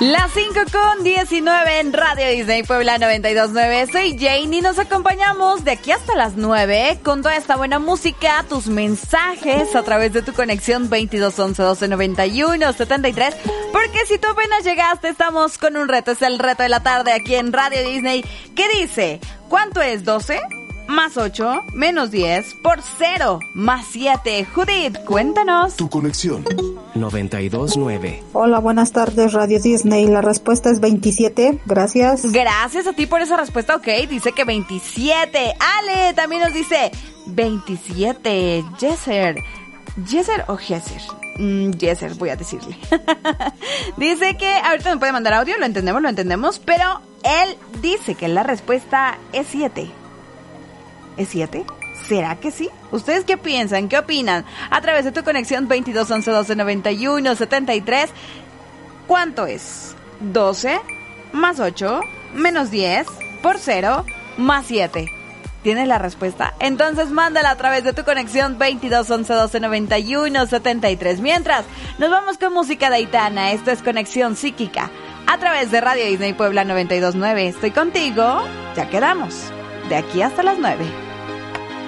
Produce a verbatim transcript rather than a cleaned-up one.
Las cinco con diecinueve en Radio Disney Puebla noventa y dos punto nueve. Soy Jane y nos acompañamos de aquí hasta las nueve con toda esta buena música, tus mensajes a través de tu conexión veintidós once doce noventa y uno setenta y tres. Porque si tú apenas llegaste, estamos con un reto. Es el reto de la tarde aquí en Radio Disney. ¿Qué dice? ¿Cuánto es doce? Más ocho, menos diez, por cero, más siete. Judith, cuéntanos. Tu conexión. noventa y dos punto nueve. Hola, buenas tardes, Radio Disney. La respuesta es veintisiete. Gracias. Gracias a ti por esa respuesta, ok. Dice que veintisiete. Ale también nos dice veintisiete. Jesser. ¿Jesser o Jesser? Mm, Jesser, voy a decirle. Dice que ahorita me puede mandar audio, lo entendemos, lo entendemos, pero él dice que la respuesta es siete. ¿Es siete? ¿Será que sí? ¿Ustedes qué piensan? ¿Qué opinan? A través de tu conexión veintidós once doce noventa y uno setenta y tres. ¿Cuánto es? doce más ocho menos diez por cero más siete. ¿Tienes la respuesta? Entonces mándala a través de tu conexión veintidós once doce noventa y uno setenta y tres. Mientras, nos vamos con música de Aitana. Esto es Conexión Psíquica a través de Radio Disney Puebla noventa y dos punto nueve. Estoy contigo. Ya quedamos. De aquí hasta las nueve.